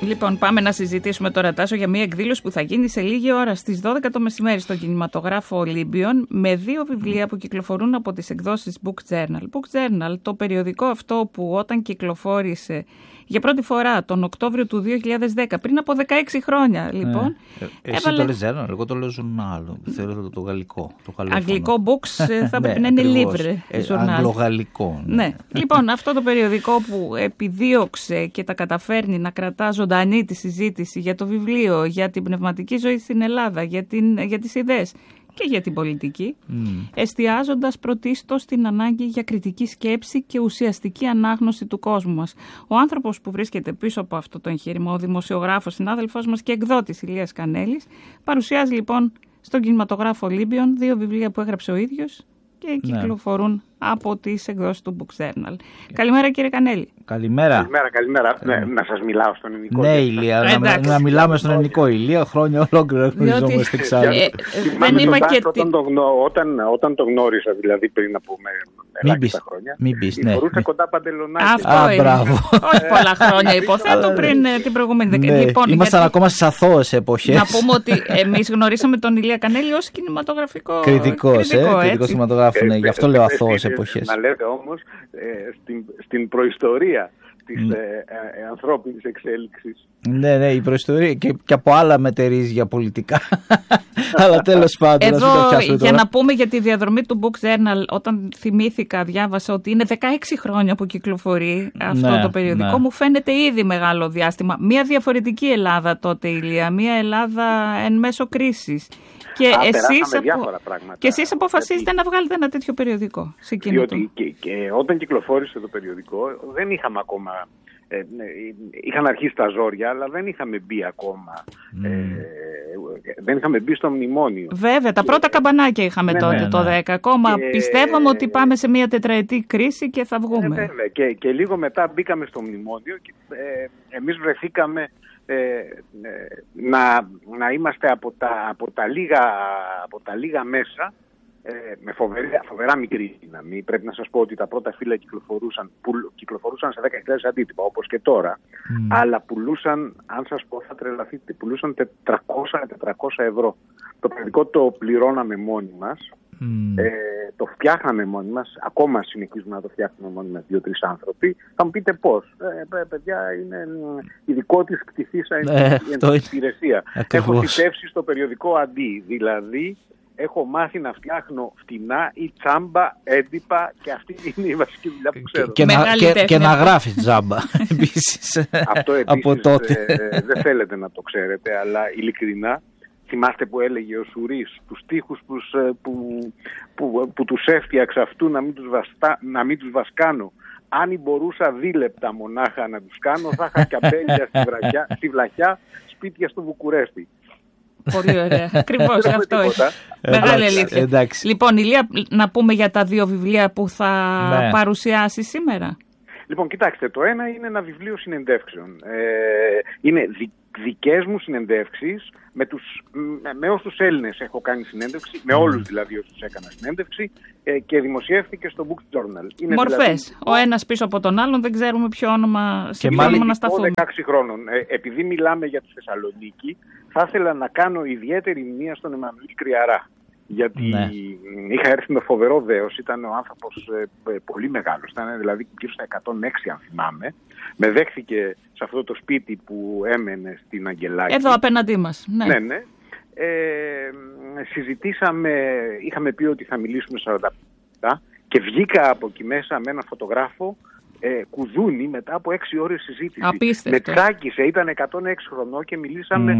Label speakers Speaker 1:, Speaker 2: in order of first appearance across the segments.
Speaker 1: Λοιπόν, πάμε να συζητήσουμε τώρα, Τάσο, για μια εκδήλωση που θα γίνει σε λίγη ώρα στις 12 το μεσημέρι στον κινηματογράφο Ολύμπιον, με 2 βιβλία που κυκλοφορούν από τις εκδόσεις Book Journal. Book Journal, το περιοδικό αυτό που όταν κυκλοφόρησε για πρώτη φορά τον Οκτώβριο του 2010, πριν από 16 χρόνια, λοιπόν.
Speaker 2: Εσύ το λες Journal, εγώ το λέω Journal. Θέλω το γαλλικό.
Speaker 1: Αγγλικό Books θα πρέπει να είναι Livre.
Speaker 2: Αγγλογαλλικό.
Speaker 1: Ναι. Λοιπόν, αυτό το περιοδικό που επιδίωξε και τα καταφέρνει να κρατά ζωντανή τη συζήτηση για το βιβλίο, για την πνευματική ζωή στην Ελλάδα, για τις ιδέες και για την πολιτική, εστιάζοντας πρωτίστως στην ανάγκη για κριτική σκέψη και ουσιαστική ανάγνωση του κόσμου μας. Ο άνθρωπος που βρίσκεται πίσω από αυτό το εγχείρημα, ο δημοσιογράφος, συνάδελφός μας και εκδότης Ηλίας Κανέλης, παρουσιάζει λοιπόν στον κινηματογράφο Ολύμπιον 2 βιβλία που έγραψε ο ίδιος και κυκλοφορούν από τις εκδόσεις του Book Journal. Καλημέρα, κύριε Κανέλη.
Speaker 3: Καλημέρα. Ναι, να σας μιλάω στον ελληνικό.
Speaker 2: Ναι, Ηλία, να μιλάμε στον ελληνικό. Ηλία, χρόνια ολόκληρα γνωριζόμαστε εξάλλου.
Speaker 3: Όταν το γνώρισα, δηλαδή πριν από ελάχιστα χρόνια, φορούσα κοντά παντελονάκια.
Speaker 1: Αυτό μπράβο. Όχι πολλά χρόνια, υποθέτω, πριν την προηγούμενη δεκαετία.
Speaker 2: Ήμασταν ακόμα στις αθώες εποχές.
Speaker 1: Να πούμε ότι εμείς γνωρίσαμε τον Ηλία Κανέλη ως κινηματογραφικό
Speaker 2: κριτικός κινηματογράφου. Γι' αυτό λέω αθώες εποχές.
Speaker 3: Να λέτε όμως, στην προϊστορία της ανθρώπινης εξέλιξης.
Speaker 2: Ναι, η προϊστορία και από άλλα μετερίζει πολιτικά. Αλλά τέλος πάντων.
Speaker 1: Εδώ για να πούμε για τη διαδρομή του Book Journal, όταν θυμήθηκα, διάβασα ότι είναι 16 χρόνια που κυκλοφορεί αυτό το περιοδικό. Μου φαίνεται ήδη μεγάλο διάστημα. Μια διαφορετική Ελλάδα τότε, Ηλία. Μια Ελλάδα εν μέσω κρίσης. Και εσείς αποφασίζετε να βγάλετε ένα τέτοιο περιοδικό.
Speaker 3: Διότι και όταν κυκλοφόρησε το περιοδικό δεν είχαμε ακόμα, είχαν αρχίσει τα ζόρια, αλλά δεν είχαμε μπει ακόμα, δεν είχαμε μπει στο μνημόνιο.
Speaker 1: Βέβαια, τα πρώτα καμπανάκια είχαμε τότε το 10. Ακόμα πιστεύαμε ότι πάμε σε μια τετραετή κρίση και θα βγούμε.
Speaker 3: Και λίγο μετά μπήκαμε στο μνημόνιο και εμείς βρεθήκαμε να είμαστε από τα λίγα μέσα, με φοβερά μικρή δύναμη. Πρέπει να σας πω ότι τα πρώτα φύλλα κυκλοφορούσαν σε 10.000 αντίτυπα, όπως και τώρα, αλλά πουλούσαν, αν σας πω θα τρελαθείτε, πουλούσαν 400 ευρώ. Το περιοδικό το πληρώναμε μόνοι μας, το φτιάχναμε μόνοι μας, ακόμα συνεχίζουμε να το φτιάχνουμε μόνοι μας 2-3 άνθρωποι. Θα μου πείτε πώς. Παιδιά, είναι ειδικό της κτηθήσα υπηρεσία. Έχω φυτέψει στο περιοδικό αντί, δηλαδή έχω μάθει να φτιάχνω φτηνά ή τσάμπα, έντυπα, και αυτή είναι η βασική δουλειά που ξέρω.
Speaker 2: Και να γράφεις τσάμπα επίσης.
Speaker 3: Αυτό επίσης δεν θέλετε να το ξέρετε, αλλά ειλικρινά θυμάστε που έλεγε ο Σουρής, τους στίχους που τους έφτιαξα αυτού να μην τους βασκάνω. Αν μπορούσα δίλεπτα μονάχα να τους κάνω, θα είχα και αμπέλια στη Βλαχιά, σπίτια στο Βουκουρέστι.
Speaker 1: Πολύ ωραία. Ακριβώς αυτό. Μεγάλη αλήθεια. Λοιπόν, Ηλία, να πούμε για τα 2 βιβλία που θα παρουσιάσει σήμερα.
Speaker 3: Λοιπόν, κοιτάξτε, το ένα είναι ένα βιβλίο συνεντεύξεων. Είναι δικές μου συνεντεύξεις με όσους Έλληνες έχω κάνει συνέντευξη, με όλους δηλαδή όσους έκανα συνέντευξη, και δημοσιεύθηκε στο Book Journal.
Speaker 1: Μορφές. Δηλαδή, ο ένας πίσω από τον άλλον, δεν ξέρουμε ποιο όνομα να σταθούμε.
Speaker 3: 16 χρόνων. Επειδή μιλάμε για τη Θεσσαλονίκη, θα ήθελα να κάνω ιδιαίτερη μνήμα στον Εμμανουήλ Κρυαρά. Γιατί είχα έρθει με φοβερό δέος, ήταν ο άνθρωπος πολύ μεγάλος, ήταν δηλαδή γύρω στα 106 αν θυμάμαι. Με δέχθηκε σε αυτό το σπίτι που έμενε στην Αγγελάκη.
Speaker 1: Εδώ απέναντί μας.
Speaker 3: Ναι. Συζητήσαμε, είχαμε πει ότι θα μιλήσουμε 40 λεπτά και βγήκα από εκεί μέσα με ένα φωτογράφο, κουδούνι, μετά από 6 ώρες συζήτηση.
Speaker 1: Απίστευτο.
Speaker 3: Με τσάκισε, ήταν 106 χρονών και μιλήσαμε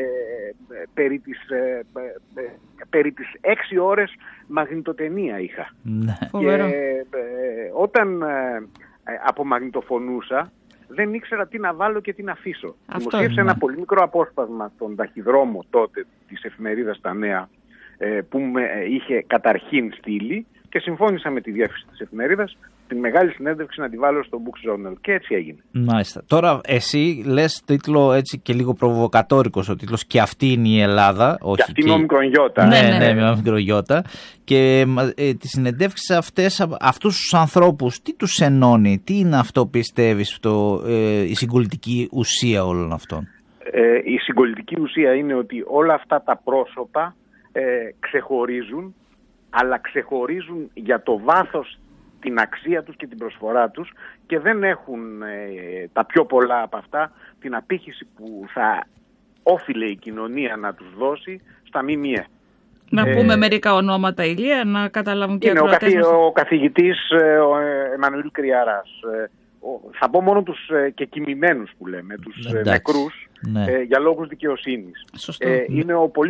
Speaker 3: περί τις 6 ώρες μαγνητοτενία είχα. Και όταν απομαγνητοφωνούσα δεν ήξερα τι να βάλω και τι να αφήσω. Δημοσίευσε ένα πολύ μικρό απόσπασμα στον ταχυδρόμο τότε της εφημερίδας Τα Νέα, που με είχε καταρχήν στείλει, και συμφώνησα με τη διεύθυνση της εφημερίδας την μεγάλη συνέντευξη να τη βάλω στο Book Journal και έτσι έγινε.
Speaker 2: Μάλιστα. Τώρα εσύ λες τίτλο έτσι και λίγο προβοκατόρικος ο τίτλος «Και αυτή είναι η Ελλάδα». Όχι,
Speaker 3: και αυτή με όμικρον γιώτα.
Speaker 2: Ναι, με όμικρον γιώτα. Και τις συνεντεύξεις αυτούς τους ανθρώπους, τι τους ενώνει, τι είναι αυτό πιστεύεις, η συγκολητική ουσία όλων αυτών?
Speaker 3: Η συγκολητική ουσία είναι ότι όλα αυτά τα πρόσωπα ξεχωρίζουν, αλλά ξεχωρίζουν για το βάθος, την αξία τους και την προσφορά τους και δεν έχουν τα πιο πολλά από αυτά την απήχηση που θα όφιλε η κοινωνία να τους δώσει στα ΜΜΕ.
Speaker 1: Να πούμε μερικά ονόματα, Ηλία, να καταλάβουν και
Speaker 3: είναι ο καθηγητής Εμμανουήλ Κρυαράς. Θα πω μόνο τους κεκοιμημένους που λέμε, τους νεκρούς, για λόγους δικαιοσύνης. Είναι ο πολύ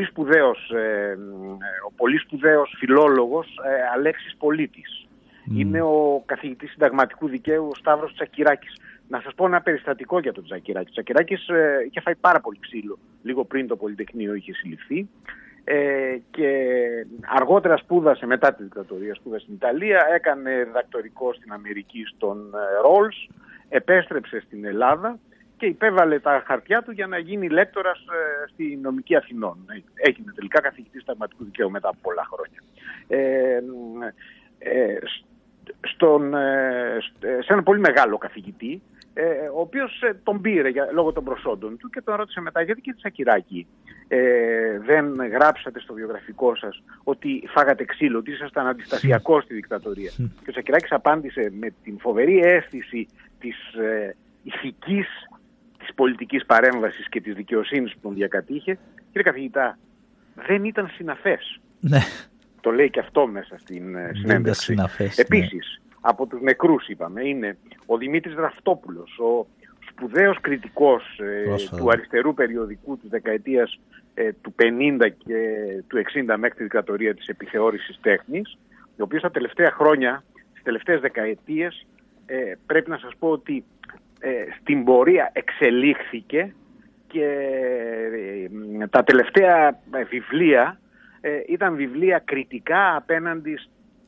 Speaker 3: σπουδαίος φιλόλογος Αλέξης Πολίτης. Είναι ο καθηγητής συνταγματικού δικαίου Σταύρος Τσακυράκης. Να σας πω ένα περιστατικό για τον Τσακυράκη. Ο Τσακυράκης είχε φάει πάρα πολύ ξύλο λίγο πριν το Πολυτεχνείο είχε συλληφθεί και αργότερα σπούδασε, μετά τη δικτατορία, σπούδασε στην Ιταλία, έκανε διδακτορικό στην Αμερική στον Ρόλς, επέστρεψε στην Ελλάδα και υπέβαλε τα χαρτιά του για να γίνει λέκτορας στη νομική Αθηνών. Έγινε τελικά καθηγητής συνταγματικού δικαίου μετά από πολλά χρόνια. Σε ένα πολύ μεγάλο καθηγητή, ο οποίος τον πήρε λόγω των προσόντων του και τον ρώτησε μετά, γιατί κύριε Τσακυράκη δεν γράψατε στο βιογραφικό σας ότι φάγατε ξύλο, ότι ήσασταν αντιστασιακός στη δικτατορία? Και ο Τσακυράκης απάντησε με την φοβερή αίσθηση της ηθικής, της πολιτικής παρέμβασης και της δικαιοσύνης που τον διακατήχε: κύριε καθηγητά, δεν ήταν συναφές.
Speaker 2: Ναι.
Speaker 3: Το λέει και αυτό μέσα στην συνέντευξη. Επίσης, από τους νεκρούς είπαμε, είναι ο Δημήτρης Δραυτόπουλος, ο σπουδαίος κριτικός του αριστερού περιοδικού της δεκαετίας του 50 και του 60 μέχρι τη δικτατορία της επιθεώρησης τέχνης, ο οποίος τα τελευταία χρόνια, στις τελευταίες δεκαετίες, πρέπει να σας πω ότι στην πορεία εξελίχθηκε και τα τελευταία βιβλία ήταν βιβλία κριτικά απέναντι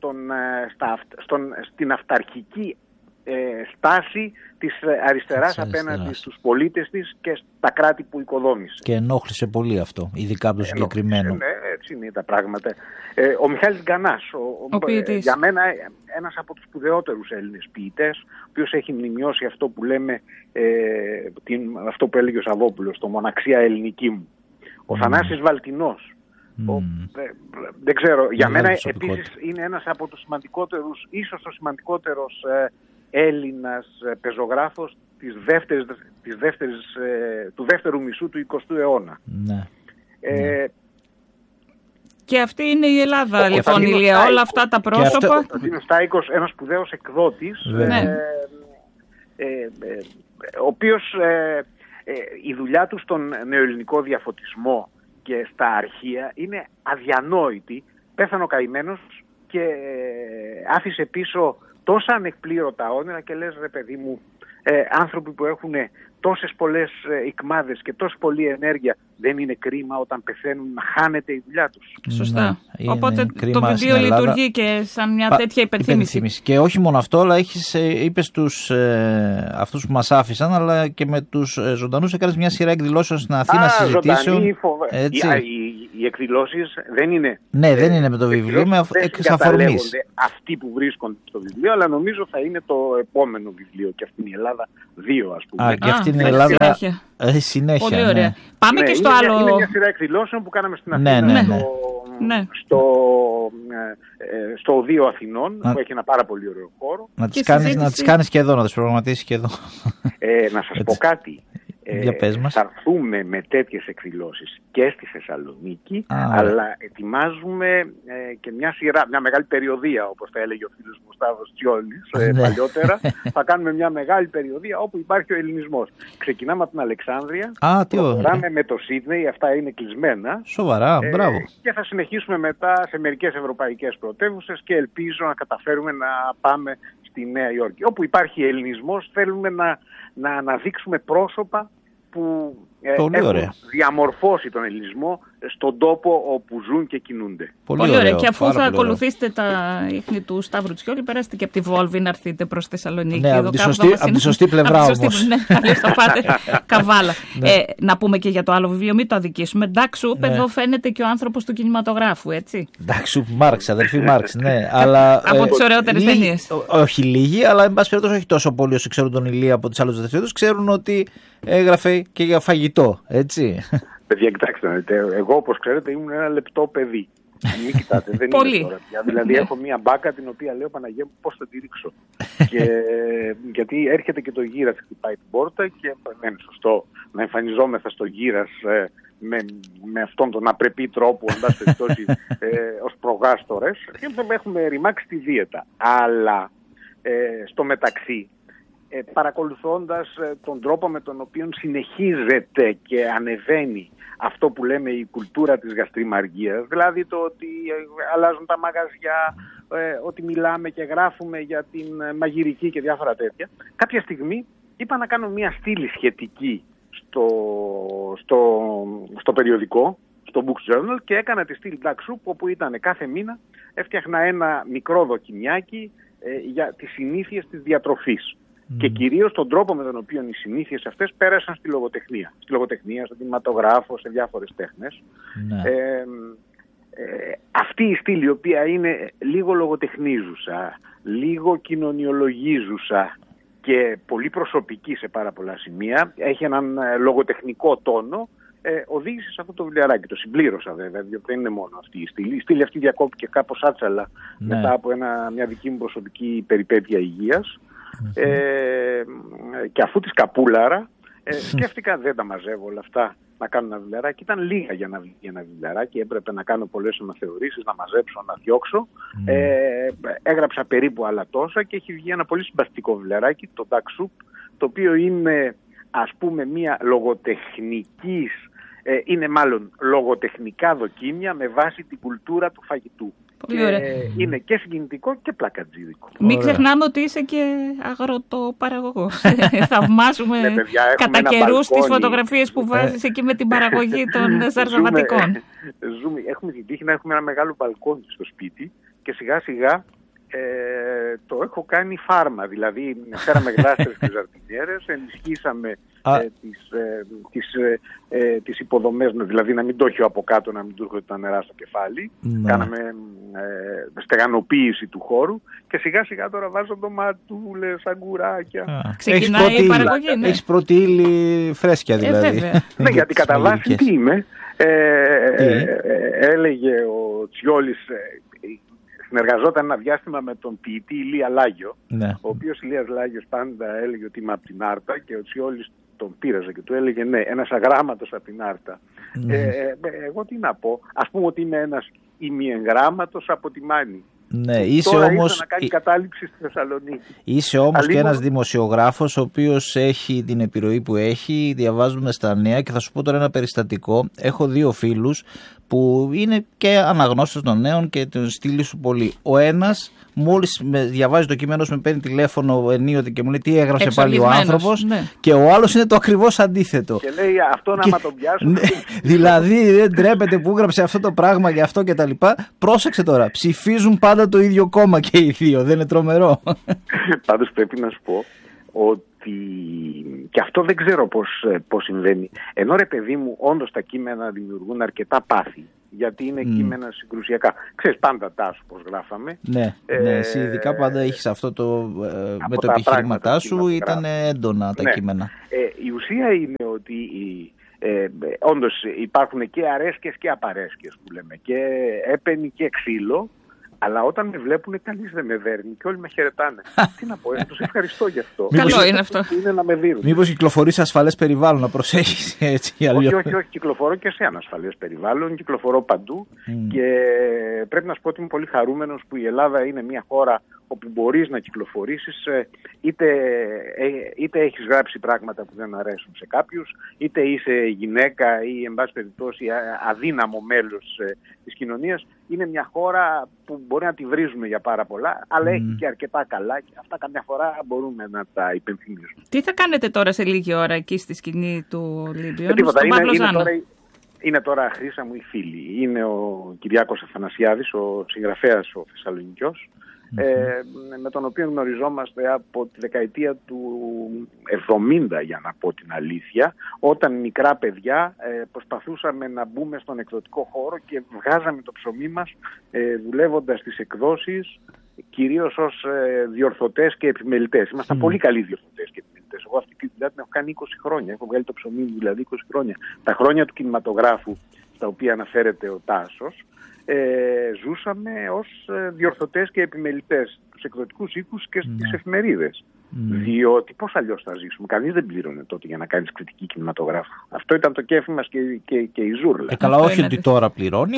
Speaker 3: στην αυταρχική στάση της αριστεράς απέναντι στους πολίτες της και στα κράτη που οικοδόμησε.
Speaker 2: Και ενόχλησε πολύ αυτό, ειδικά από το συγκεκριμένο.
Speaker 3: Ναι, έτσι είναι τα πράγματα. Ο Μιχάλης Γκανάς, για μένα ένας από τους σπουδαιότερους Έλληνες ποιητές, ο οποίος έχει μνημειώσει αυτό που λέμε, αυτό που έλεγε ο Σαββόπουλος, το «Μοναξία ελληνική μου». Ο Θανάσης Βαλτινός, δεν ξέρω, για μένα επίσης είναι ένας από τους σημαντικότερους, ίσως ο σημαντικότερος Έλληνας πεζογράφος του δεύτερου μισού του 20ου αιώνα.
Speaker 2: Ναι.
Speaker 1: Και αυτή είναι η Ελλάδα, λοιπόν, Ηλία, όλα αυτά τα πρόσωπα.
Speaker 3: Ο Δίνος Στάικος, ένας σπουδαίος εκδότης, ο οποίος η δουλειά του στον νεοελληνικό διαφωτισμό και στα αρχεία είναι αδιανόητη. Πέθανε ο καημένος και άφησε πίσω τόσα ανεκπλήρωτα όνειρα και λες, ρε παιδί μου, άνθρωποι που έχουν τόσες πολλές ικμάδες και τόση πολλή ενέργεια, δεν είναι κρίμα όταν πεθαίνουν να χάνεται η δουλειά τους?
Speaker 1: Σωστά. Οπότε το βιβλίο λειτουργεί και σαν μια τέτοια υπενθύμηση.
Speaker 2: Και όχι μόνο αυτό, αλλά είπες αυτούς που μας άφησαν, αλλά και με τους ζωντανούς έκανες μια σειρά εκδηλώσεων στην Αθήνα, συζητήσεων.
Speaker 3: Οι εκδηλώσεις δεν είναι...
Speaker 2: Ναι, δεν είναι με το βιβλίο, με εξ αφορμής.
Speaker 3: Αυτοί που βρίσκονται στο βιβλίο, αλλά νομίζω θα είναι το επόμενο βιβλίο, και αυτή είναι η Ελλάδα 2, ας πούμε.
Speaker 2: Και αυτή είναι η Ελλάδα συνέχεια.
Speaker 1: Πολύ ωραία.
Speaker 2: Ναι.
Speaker 1: Πάμε και στο άλλο.
Speaker 3: Είναι μια σειρά εκδηλώσεων που κάναμε στην Αθήνα, στο Οδείο Αθηνών, που έχει ένα πάρα πολύ ωραίο χώρο.
Speaker 2: Να τις κάνεις και εδώ, να τις προγραμματίσεις και εδώ.
Speaker 3: Να σας πω κάτι. Θα έρθουμε με τέτοιες εκδηλώσεις και στη Θεσσαλονίκη, αλλά ετοιμάζουμε και μια μεγάλη περιοδεία, όπως τα έλεγε ο φίλος μου Σταύρος Τσιόλης παλιότερα. Θα κάνουμε μια μεγάλη περιοδεία όπου υπάρχει ο ελληνισμός. Ξεκινάμε από την Αλεξάνδρεια, προχωράμε με το Σίδνεϊ, αυτά είναι κλεισμένα.
Speaker 2: Σοβαρά, μπράβο.
Speaker 3: Και θα συνεχίσουμε μετά σε μερικές ευρωπαϊκές πρωτεύουσες και ελπίζω να καταφέρουμε να πάμε στη Νέα Υόρκη. Όπου υπάρχει ελληνισμός, θέλουμε να αναδείξουμε πρόσωπα που έχουν διαμορφώσει τον ελληνισμό στον τόπο όπου ζουν και κινούνται.
Speaker 1: Πολύ ωραία. Και αφού θα ακολουθήσετε τα ίχνη του Σταύρου Τσιόλη, περάσετε και από τη Βόλβη να έρθετε προς Θεσσαλονίκη.
Speaker 2: Ναι, από τη σωστή πλευρά όμως.
Speaker 1: Ναι, θα πάτε Καβάλα. Να πούμε και για το άλλο βιβλίο, μην το αδικήσουμε. Ντάξουπ, εδώ φαίνεται και ο άνθρωπος του κινηματογράφου, έτσι.
Speaker 2: Ντάξουπ Μάρξ, αδερφή Μάρξ, ναι.
Speaker 1: Από τις ωραιότερες ταινίες.
Speaker 2: Όχι λίγοι, αλλά εν πάση περιπτώσει όχι τόσο πολύ όσοι ξέρουν τον Ηλία από τις άλλες δευτερόλεπτες, ξέρουν ότι έγραφε και για φαγητό, έτσι.
Speaker 3: Παιδιά, κοιτάξτε, εγώ όπως ξέρετε ήμουν ένα λεπτό παιδί. Μην κοιτάτε, δεν είναι τώρα πια. Δηλαδή έχω μία μπάκα την οποία λέω Παναγία μου πώς θα τη ρίξω. Γιατί έρχεται και το γύρας, χτυπάει την πόρτα και δεν είναι σωστό να εμφανιζόμεθα στο γύρας με αυτόν τον απρεπή τρόπο, εν πάση περιπτώσει, ως προγάστορες. Και έχουμε ρημάξει τη δίαιτα. Αλλά στο μεταξύ, παρακολουθώντας τον τρόπο με τον οποίο συνεχίζεται και ανεβαίνει αυτό που λέμε η κουλτούρα της γαστριμαργίας, δηλαδή το ότι αλλάζουν τα μαγαζιά, ότι μιλάμε και γράφουμε για την μαγειρική και διάφορα τέτοια, κάποια στιγμή είπα να κάνω μια στήλη σχετική στο περιοδικό, στο Book Journal, και έκανα τη στήλη Ντάξουπ, όπου ήταν κάθε μήνα έφτιαχνα ένα μικρό δοκιμιάκι για τις συνήθειες της διατροφής. Και κυρίως τον τρόπο με τον οποίο οι συνήθειες αυτές πέρασαν στη λογοτεχνία. Στη λογοτεχνία, στον κινηματογράφο, σε διάφορες τέχνες. Αυτή η στήλη, η οποία είναι λίγο λογοτεχνίζουσα, λίγο κοινωνιολογίζουσα και πολύ προσωπική σε πάρα πολλά σημεία, έχει έναν λογοτεχνικό τόνο, οδήγησε σε αυτό το βιβλιαράκι. Το συμπλήρωσα βέβαια, διότι δεν είναι μόνο αυτή η στήλη. Η στήλη αυτή διακόπηκε κάπως άτσαλα μετά από μια δική μου προσωπική περιπέτεια υγείας. Και αφού τη καπούλαρα, σκέφτηκα δεν τα μαζεύω όλα αυτά να κάνω ένα βιβλιαράκι. Ήταν λίγα για να βγει ένα βιβλιαράκι, έπρεπε να κάνω πολλές αναθεωρήσεις, να μαζέψω, να διώξω. Έγραψα περίπου άλλα τόσα και έχει βγει ένα πολύ συμπαστικό βιβλιαράκι, το Ντάξουπ, το οποίο είναι, ας πούμε, μια λογοτεχνικής, είναι μάλλον λογοτεχνικά δοκίμια με βάση την κουλτούρα του φαγητού. Είναι και συγκινητικό και πλακατζίδικο.
Speaker 1: Μην ξεχνάμε ότι είσαι και αγροτοπαραγωγός. Θαυμάζουμε κατά καιρούς τις φωτογραφίες που βάζεις εκεί με την παραγωγή των ζαρζαματικών.
Speaker 3: Έχουμε την τύχη να έχουμε ένα μεγάλο μπαλκόνι στο σπίτι και σιγά σιγά το έχω κάνει φάρμα. Δηλαδή φέραμε γλάστρες και ζαρτινιέρες, ενισχύσαμε τις υποδομές, δηλαδή να μην το έχει από κάτω, να μην του έρχονται τα νερά στο κεφάλι. Κάναμε στεγανοποίηση του χώρου και σιγά σιγά τώρα βάζω ντοματούλες, αγκουράκια.
Speaker 1: Ξεκινάει η παραγωγή.
Speaker 2: Έχεις πρώτη ύλη φρέσκια δηλαδή.
Speaker 3: Ναι, γιατί κατά βάση τι είμαι. Έλεγε ο Τσιόλης, συνεργαζόταν ένα διάστημα με τον ποιητή Ηλία Λάγιο, ο οποίος Ηλίας Λάγιος πάντα έλεγε ότι είμαι από την Άρτα και ο Τσιόλης τον πείραζε και του έλεγε ναι, ένας αγράμματος από την Άρτα. Εγώ τι να πω, ας πούμε ότι είμαι ένας ημιεγράμματος από τη Μάνη.
Speaker 2: Ναι, είσαι
Speaker 3: τώρα
Speaker 2: όμως...
Speaker 3: ήρθα να κάνει κατάληψη στη Θεσσαλονίκη.
Speaker 2: Είσαι όμως και ένας δημοσιογράφος ο οποίος έχει την επιρροή που έχει, διαβάζουμε στα νέα, και θα σου πω τώρα ένα περιστατικό. Έχω δύο φίλους που είναι και αναγνώστες των νέων και τον στείλει σου πολύ. Ο ένας μόλις διαβάζει το κείμενο σου, με παίρνει τηλέφωνο ενίοτε και μου λέει τι έγραψε πάλι ο άνθρωπος, και ο άλλος είναι το ακριβώς αντίθετο.
Speaker 3: Και λέει αυτόν άμα τον πιάσουν.
Speaker 2: Δηλαδή δεν τρέπεται που έγραψε αυτό το πράγμα και αυτό και τα λοιπά. Πρόσεξε τώρα, ψηφίζουν πάντα το ίδιο κόμμα και οι δύο, δεν είναι τρομερό?
Speaker 3: Πάντως πρέπει να σου πω ότι και αυτό δεν ξέρω πώς συμβαίνει. Ενώ ρε παιδί μου, όντως τα κείμενα δημιουργούν αρκετά πάθη, γιατί είναι κείμενα συγκρουσιακά. Ξέρεις πάντα Τάσου πώς γράφαμε.
Speaker 2: Ναι, εσύ ειδικά πάντα έχεις αυτό με το επιχείρηματά σου, ήταν έντονα τα κείμενα.
Speaker 3: Η ουσία είναι ότι όντως υπάρχουν και αρέσκες και απαρέσκες που λέμε, και έπαινη και ξύλο. Αλλά όταν με βλέπουν, κανείς δεν με δέρνει και όλοι με χαιρετάνε. Τι να πω, τους ευχαριστώ γι' αυτό.
Speaker 1: Καλό είναι αυτό.
Speaker 3: Είναι να με δίνουν.
Speaker 2: Μήπως κυκλοφορείς σε ασφαλές περιβάλλον, να προσέχεις έτσι αλλιώς?
Speaker 3: Όχι, κυκλοφορώ και σε ανασφαλές περιβάλλον, κυκλοφορώ παντού και πρέπει να σου πω ότι είμαι πολύ χαρούμενος που η Ελλάδα είναι μια χώρα όπου μπορείς να κυκλοφορήσεις, είτε έχεις γράψει πράγματα που δεν αρέσουν σε κάποιους, είτε είσαι γυναίκα ή εν πάση περιπτώσει αδύναμο μέλος της κοινωνίας. Είναι μια χώρα που μπορεί να τη βρίζουμε για πάρα πολλά, αλλά έχει και αρκετά καλά και αυτά καμιά φορά μπορούμε να τα υπενθυμίσουμε.
Speaker 1: Τι θα κάνετε τώρα σε λίγη ώρα εκεί στη σκηνή του Ολύμπιον,
Speaker 3: Τίποτα,
Speaker 1: στον Παύλο Ζάνο?
Speaker 3: είναι τώρα χρήσα μου οι φίλοι. Είναι ο Κυριάκος Αθανασιάδης, ο συγγραφέας ο Θεσσαλονικιός, με τον οποίο γνωριζόμαστε από τη δεκαετία του 70, για να πω την αλήθεια, όταν μικρά παιδιά προσπαθούσαμε να μπούμε στον εκδοτικό χώρο και βγάζαμε το ψωμί μας δουλεύοντας στις εκδόσεις, κυρίως ως διορθωτές και επιμελητές. Ήμασταν πολύ καλοί διορθωτές και επιμελητές. Εγώ αυτή τη δουλειά την έχω κάνει 20 χρόνια. Έχω βγάλει το ψωμί μου δηλαδή 20 χρόνια. Τα χρόνια του κινηματογράφου, στα οποία αναφέρεται ο Τάσος, ζούσαμε ως διορθωτές και επιμελητές στους εκδοτικούς οίκους και στις εφημερίδες. Διότι πώς αλλιώς θα ζήσουμε? Κανείς δεν πλήρωνε τότε για να κάνεις κριτική κινηματογράφου. Αυτό ήταν το κέφι μας και η ζούρλα.
Speaker 2: Καλά, όχι ότι τώρα πληρώνει.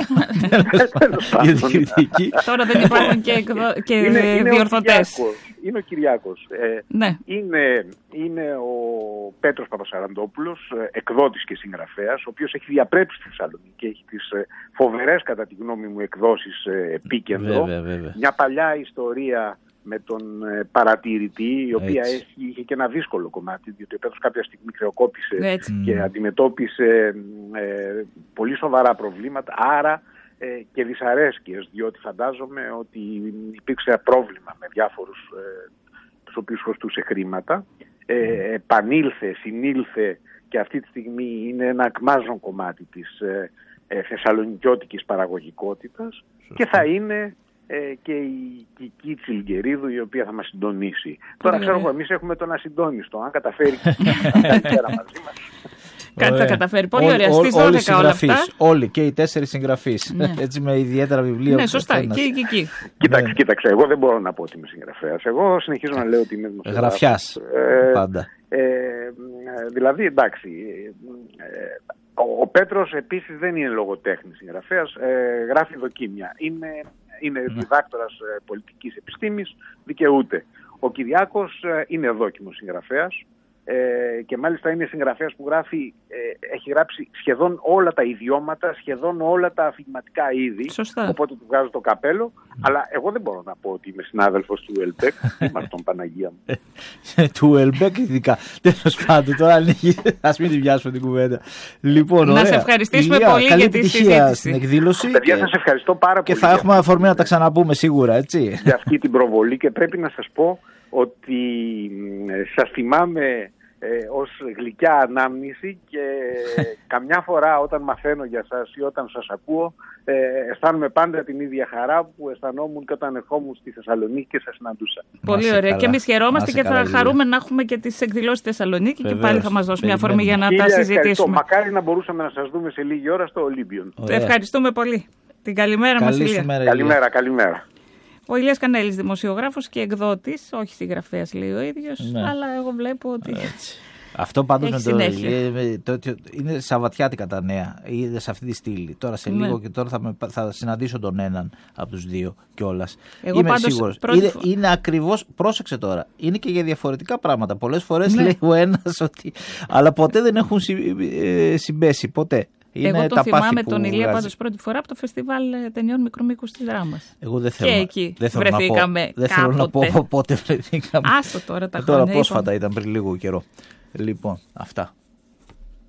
Speaker 1: Τώρα δεν υπάρχουν και διορθωτές.
Speaker 3: Είναι ο Κυριάκος.
Speaker 1: Ναι.
Speaker 3: Είναι ο Πέτρος Παπασαραντόπουλος, εκδότης και συγγραφέας, ο οποίος έχει διαπρέψει στη Θεσσαλονίκη και έχει τις φοβερές, κατά τη γνώμη μου, εκδόσεις Επίκεντρο.
Speaker 2: Βέβαια.
Speaker 3: Μια παλιά ιστορία με τον παρατηρητή, η οποία είχε και ένα δύσκολο κομμάτι, διότι ο Πέτρος κάποια στιγμή χρεοκόπησε και αντιμετώπισε πολύ σοβαρά προβλήματα, άρα και δυσαρέσκειες, διότι φαντάζομαι ότι υπήρξε πρόβλημα με διάφορους τους οποίους χρωστούσε χρήματα. Επανήλθε, συνήλθε και αυτή τη στιγμή είναι ένα ακμάζον κομμάτι της θεσσαλονικιώτικης παραγωγικότητας και θα είναι και η Κική Τσιλγκερίδου, η οποία θα μας συντονίσει. Τώρα ξέρω εγώ, εμείς έχουμε τον ασυντόνιστο. Αν καταφέρει να κάνει πέρα μαζί μας.
Speaker 1: Κάτι θα καταφέρει. Πολύ ωραία. Στις 12 όλα αυτά.
Speaker 2: Όλοι και οι 4 συγγραφείς. Έτσι με ιδιαίτερα βιβλία.
Speaker 1: Ναι, σωστά. Και η Κική.
Speaker 3: Κοίταξε, εγώ δεν μπορώ να πω ότι είμαι συγγραφέας. Εγώ συνεχίζω να λέω ότι είμαι δημοσιογράφος.
Speaker 2: Γραφιάς. Πάντα.
Speaker 3: Δηλαδή, εντάξει. Ο Πέτρος επίσης δεν είναι λογοτέχνης συγγραφέας. Γράφει δοκίμια. Είναι διδάκτορας πολιτικής επιστήμης, δικαιούται. Ο Κυριάκος είναι δόκιμος συγγραφέας και μάλιστα είναι συγγραφέας που έχει γράψει σχεδόν όλα τα ιδιώματα, σχεδόν όλα τα αφηγηματικά είδη.
Speaker 1: Σωστά.
Speaker 3: Οπότε του βγάζω το καπέλο. Αλλά εγώ δεν μπορώ να πω ότι είμαι συνάδελφος του Ελμπέκ. Είμαστε τον Παναγία μου.
Speaker 2: Του Ελμπέκ ειδικά. Τέλος πάντων, τώρα ας μην την πιάσουμε την κουβέντα. Λοιπόν,
Speaker 1: να σε ευχαριστήσουμε πολύ για τη συζήτηση.
Speaker 2: Στην εκδήλωση.
Speaker 3: Παιδιά, σας ευχαριστώ πάρα πολύ.
Speaker 2: Και θα έχουμε αφορμή να τα ξαναπούμε σίγουρα, έτσι.
Speaker 3: Για αυτή την προβολή, και πρέπει να σας πω ότι σας θυμάμαι ως γλυκιά ανάμνηση και καμιά φορά όταν μαθαίνω για σας ή όταν σας ακούω αισθάνομαι πάντα την ίδια χαρά που αισθανόμουν και όταν ερχόμουν στη Θεσσαλονίκη και σας συναντούσα.
Speaker 1: Πολύ ωραία. Και εμείς χαιρόμαστε και θα χαρούμε να έχουμε και τις εκδηλώσεις στη Θεσσαλονίκη. Βεβαίως. Και πάλι θα μας δώσει μια αφορμή για να τα συζητήσουμε.
Speaker 3: Μακάρι να μπορούσαμε να σας δούμε σε λίγη ώρα στο Ολύμπιον.
Speaker 1: Ευχαριστούμε πολύ. Την καλημέρα μας, Ηλία.
Speaker 3: Καλημέρα.
Speaker 1: Ο Ηλίας Κανέλης, δημοσιογράφος και εκδότης, όχι συγγραφέας λέει ο ίδιος, αλλά εγώ βλέπω ότι...
Speaker 2: Αυτό πάντως είναι σαββατιάτικα τα νέα, είναι σε αυτή τη στήλη. Τώρα σε λίγο και τώρα θα συναντήσω τον έναν από τους δύο κιόλας. Είμαι σίγουρος. Είναι ακριβώς, πρόσεξε τώρα, είναι και για διαφορετικά πράγματα. Πολλές φορές λέει ο ένας ότι, αλλά ποτέ δεν έχουν συμπέσει, ποτέ.
Speaker 1: Εγώ τον θυμάμαι τον Ηλία πάντως πρώτη φορά από το φεστιβάλ ταινιών μικρού μήκους της Δράμας.
Speaker 2: Εγώ δεν
Speaker 1: θέλω, και εκεί βρεθήκαμε.
Speaker 2: Δεν θέλω να πω πότε βρεθήκαμε.
Speaker 1: Άστο τώρα τα χρόνια.
Speaker 2: Τώρα πρόσφατα ήταν πριν λίγο καιρό. Λοιπόν, αυτά.